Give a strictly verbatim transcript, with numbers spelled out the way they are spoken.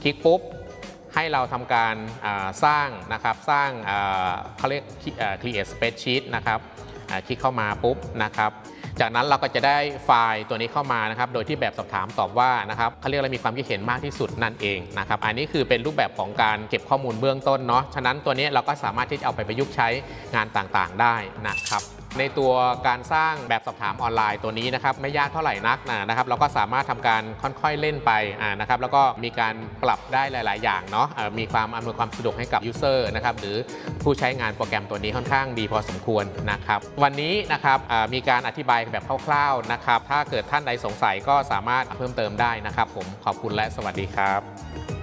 คลิกปุ๊บให้เราทำการสร้างนะครับสร้างเขาเรียก create spreadsheet นะครับคลิกเข้ามาปุ๊บนะครับจากนั้นเราก็จะได้ไฟล์ตัวนี้เข้ามานะครับโดยที่แบบสอบถามตอบว่านะครับเขาเรียกอะไรมีความคิดเห็นมากที่สุดนั่นเองนะครับอันนี้คือเป็นรูปแบบของการเก็บข้อมูลเบื้องต้นเนาะฉะนั้นตัวนี้เราก็สามารถที่จะเอาไปประยุกต์ใช้งานต่างๆได้นะครับในตัวการสร้างแบบสอบถามออนไลน์ตัวนี้นะครับไม่ยากเท่าไหร่นักนะครับเราก็สามารถทำการค่อยๆเล่นไปนะครับแล้วก็มีการปรับได้หลายๆอย่างเนาะมีความอำนวยความสะดวกให้กับยูเซอร์นะครับหรือผู้ใช้งานโปรแกรมตัวนี้ค่อนข้างดีพอสมควรนะครับวันนี้นะครับมีการอธิบายแบบคร่าวๆนะครับถ้าเกิดท่านใดสงสัยก็สามารถเพิ่มเติมได้นะครับผมขอบคุณและสวัสดีครับ